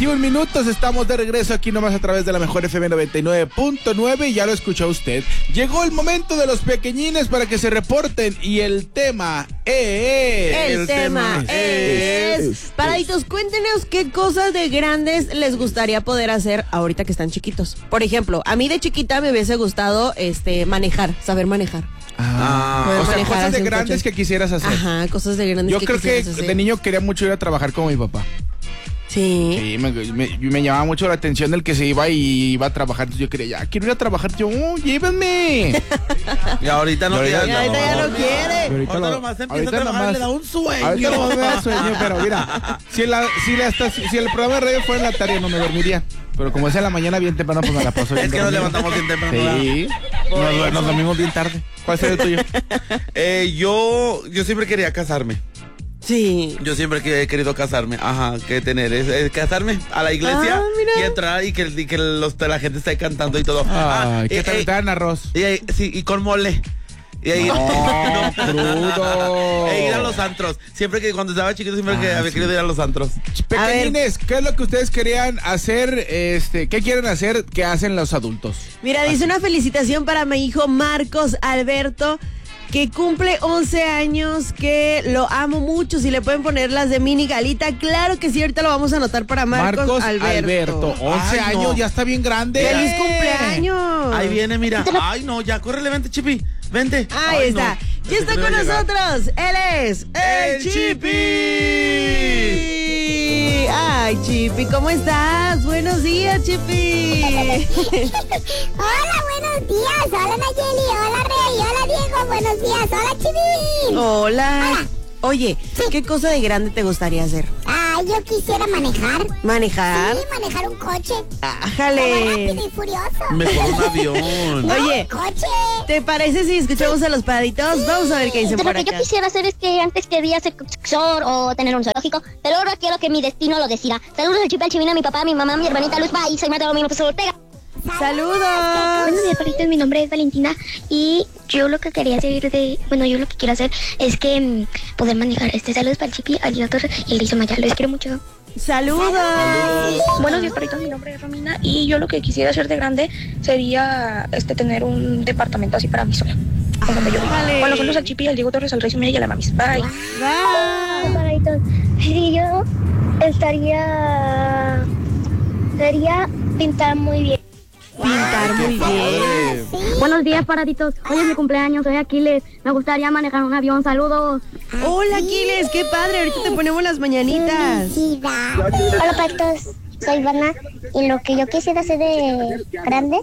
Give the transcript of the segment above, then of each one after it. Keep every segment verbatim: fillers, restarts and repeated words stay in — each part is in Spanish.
veintiún minutos, estamos de regreso aquí nomás a través de la mejor F M noventa y nueve punto nueve y ya lo escuchó usted. Llegó el momento de los pequeñines para que se reporten y el tema es... El, el tema, tema es... es, es Paraditos, cuéntenos qué cosas de grandes les gustaría poder hacer ahorita que están chiquitos. Por ejemplo, a mí de chiquita me hubiese gustado este manejar, saber manejar. Ah, o sea, cosas de grandes que quisieras hacer. Ajá, cosas de grandes Yo que creo quisieras que hacer. de niño quería mucho ir a trabajar con mi papá. Sí. Sí, me, me, me llamaba mucho la atención del que se iba y iba a trabajar. Entonces yo quería, ya, quiero ir a trabajar. Yo, oh, llévenme. Y ahorita no, ya, ya, ya, ahorita ya no, no quiere. Ahorita, ahorita lo, nomás empieza ahorita a trabajar, nomás, le da un sueño. Ahorita no me da sueño, pero mira, si, la, si, la, si el programa de radio fuera en la tarde no me dormiría. Pero como es en la mañana bien temprano, pues me la paso bien. Es que nos levantamos bien temprano. Sí, nos, nos dormimos bien tarde. ¿Cuál sería el tuyo? eh, yo, yo siempre quería casarme. Sí. Yo siempre he querido casarme. Ajá, que tener es, es casarme a la iglesia ah, y entrar y que, y que los, la gente esté cantando y todo. Ay, ah, que eh, te dan eh, arroz. Y, y, sí, y con mole. Y ahí, no, no, crudo. E ir a los antros. Siempre que cuando estaba chiquito siempre ah, que había sí. querido ir a los antros. Pequeñines, ¿qué es lo que ustedes querían hacer? Este, ¿qué quieren hacer que hacen los adultos? Mira, dice una felicitación para mi hijo Marcos Alberto, que cumple once años, que lo amo mucho. Si le pueden poner las de Mini Galita, claro que sí, ahorita lo vamos a anotar para Marcos, Marcos Alberto. Alberto, once Ay, años, no. ya está bien grande. ¡Feliz cumpleaños! Ahí viene, mira. Ay, no, ya, córrele, vente, Chipi, vente. Ahí Ay, está. No. Ya está con nosotros. Él es el, el Chipi. Ay, Chipi, ¿cómo estás? Buenos días, Chipi. Hola, buenos días. Hola, Nayeli. Hola, Rey. Hola, Diego. Buenos días. Hola, Chipi. Hola. Hola. Oye, sí. ¿qué cosa de grande te gustaría hacer? Ah, yo quisiera manejar. ¿Manejar? Sí, manejar un coche. ¡Ájale! Rápido y furioso. Mejor un avión. No, Oye, un coche. ¿te parece si escuchamos a los Paraditos? Sí. Vamos a ver qué dicen por acá. Lo que yo quisiera hacer es que antes quería ser profesor o tener un zoológico, pero ahora quiero que mi destino lo decida. Saludos al Chipi, al Chivino, a mi papá, a mi mamá, a mi hermanita Luz. Bye, soy Mateo, mi profesor Ortega. ¡Saludos! Buenos días, Paraditos, mi nombre es Valentina y yo lo que quería hacer de... Bueno, yo lo que quiero hacer es que um, poder manejar este. Saludos para el Chipi, al Doctor y el Lizo Maya. Les quiero mucho. ¡Saludos! ¡Saludos! Buenos días, Paraditos, mi nombre es Romina y yo lo que quisiera hacer de grande sería este tener un departamento así para mí sola. Como donde yo vivo. Vale. Bueno, saludos al Chipi, al Diego Torres, al Rey Sumaya y a la Mamis. Bye. Bye. Paraditos. Y yo estaría... Sería pintar muy bien. Pintar Ay, muy bien. Sí. Buenos días, Paraditos. Hoy es mi cumpleaños, soy Aquiles. Me gustaría manejar un avión. Saludos. Hola, Aquiles, qué padre. Ahorita te ponemos las mañanitas. Hola, Paraditos. Soy Ivana. Y lo que yo quisiera hacer de grande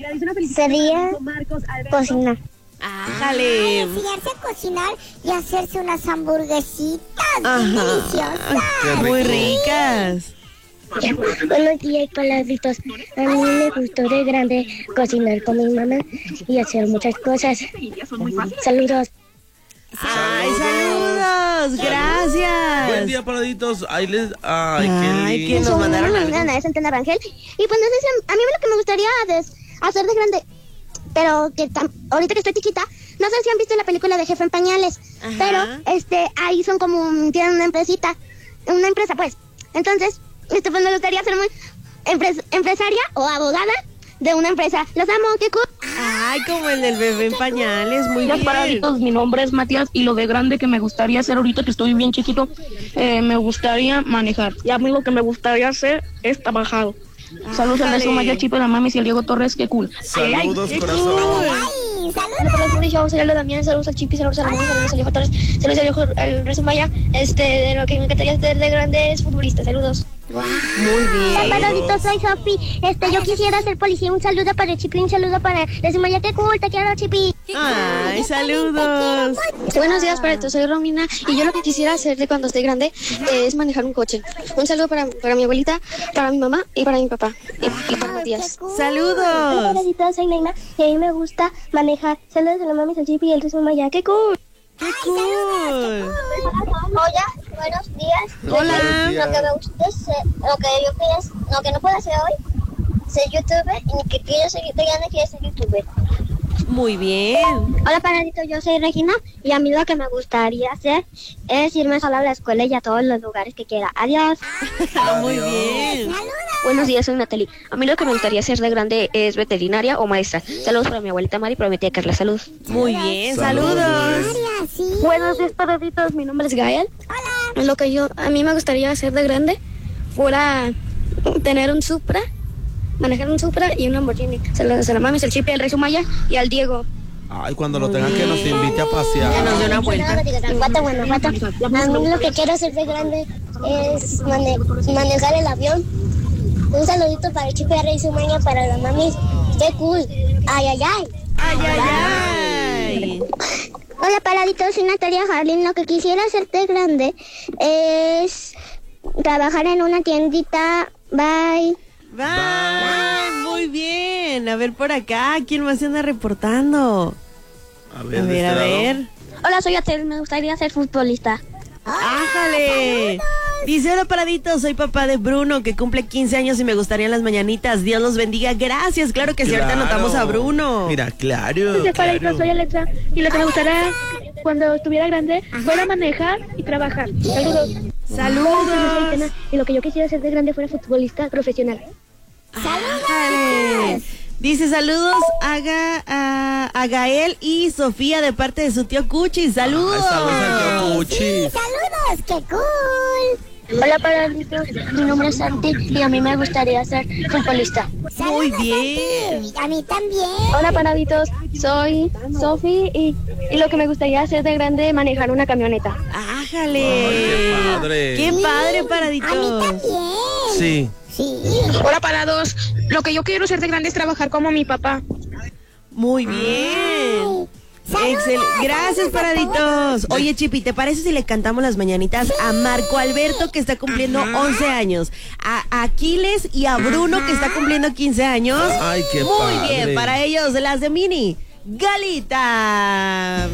sería cocinar. ¡Ájale! Enseñarse a cocinar y hacerse unas hamburguesitas Ajá. deliciosas. Muy ricas. Buenos días, Paraditos. A mí me gustó de grande cocinar con mi mamá y hacer muchas cosas. Saludos. ¡Ay, saludos! ¡Gracias! Buen día, Paraditos. Ahí les... Ay, Ay que nos mandaron algo. Es Antena Rangel. Y pues no sé si a mí lo que me gustaría es hacer de grande, pero que ahorita que estoy chiquita, no sé si han visto la película de Jefe en Pañales. Ajá. Pero este ahí son como, tienen una empresita, una empresa pues. Entonces, este pues me gustaría ser muy empres, empresaria o abogada de una empresa. Los amo, qué cool. Ay, como el del Bebé en Pañales, muy bien. Paraditos, mi nombre es Matías y lo de grande que me gustaría hacer ahorita que estoy bien chiquito, eh, me gustaría manejar. Y a mí lo que me gustaría hacer es trabajar. Ah, saludos al Rezo Maya, Chipe, la Mamis y al Diego Torres, qué cool. Saludos, ay, corazón. Cool. Ay, saludos. Saludos, soy Aldo Damián, saludos al Chipi, saludos a la Mamis, saludos al Diego Torres, saludos al Rezo Maya. Este, de lo que me encantaría hacer de grande es futbolista, saludos. Wow. Muy bien. Hola, Paraditos, soy Sofi. Este, yo quisiera ser policía. Un saludo para el Chipi, un saludo para Rezo Maya, qué cool, te quiero, Chipi. Ay, saludos. Buenos días, Paraditos, soy Romina y yo lo que quisiera hacer de cuando esté grande es manejar un coche. Un saludo para, para mi abuelita, para mi mamá y para mi papá y, y para Matías. Saludos. Hola, Paraditos, soy Neima y a mí me gusta manejar. Saludos a la Mami, al Chipi y el Rezo Maya, qué cool. ¡Qué cool! Hola, buenos días. Hola. Lo que me gusta es, lo que yo pienso, lo que no puedo hacer hoy, ser youtuber y que quiero ser, de grande quiero ser youtuber. Muy bien. Hola, Paraditos, yo soy Regina y a mí lo que me gustaría hacer es irme sola a la escuela y a todos los lugares que quiera. Adiós. Muy bien. Saludos. Buenos días, soy Natalie. A mí lo que me gustaría ser de grande es veterinaria o maestra. Saludos para mi abuelita Mari y para mi tía Carla. Saludos. Muy bien, saludos. Buenos días, perritos. Mi nombre es Gael. Hola. Lo que yo, a mí me gustaría hacer de grande fuera tener un Supra, manejar un Supra y un Lamborghini. Se la, se la mames, el Chipe, el Rey Sumaya y al Diego. Ay, cuando lo tengan que nos invite a pasear. Que nos dé una vuelta. Guanajuato, Guanajuato. A mí lo que quiero hacer de grande es mane- manejar el avión. Un saludito para el Chipe, el Rey Sumaya, para la mami. ¡Qué cool! ¡Ay, ay, ay! Ay, ay, ay. Hola, paraditos, soy Natalia Harlin. Lo que quisiera hacer de grande es trabajar en una tiendita. Bye. Bye. Muy bien. A ver por acá, ¿quién más se anda reportando? A ver, A de ver, este a lado. ver. Hola, soy Atel. Me gustaría ser futbolista. ¡Ájale! Dice, hola paraditos, soy papá de Bruno que cumple quince años y me gustaría las mañanitas. Dios los bendiga. Gracias, claro que sí, ahorita Claro. anotamos a Bruno. Mira, claro. Hola, paraditos, claro. soy Alexa. Y lo que me gustaría cuando estuviera grande fuera manejar y trabajar. Saludos. Saludos. Y lo que yo quisiera ser de grande fuera futbolista profesional. Ájale. Dice saludos a, Ga- a, a Gael y Sofía de parte de su tío Cuchi. Saludos. Ay, saludos al tío Cuchi. ¡Saludos! ¡Qué cool! Hola, paraditos. Mi nombre es Santi y a mí me gustaría ser futbolista. Muy bien. A mí también. Hola, paraditos. Soy Sofi y, y lo que me gustaría hacer de grande es manejar una camioneta. Ájale. Ay, qué padre. Qué padre, paraditos. Sí. Hola, parados. Lo que yo quiero ser de grande es trabajar como mi papá. Muy bien. Excelente. Gracias, paraditos. Oye, Chipi, ¿te parece si le cantamos las mañanitas a Marco Alberto, que está cumpliendo once años? A Aquiles y a Bruno, que está cumpliendo quince años. Ay, qué Muy padre. bien, para ellos, las de Mini Galita.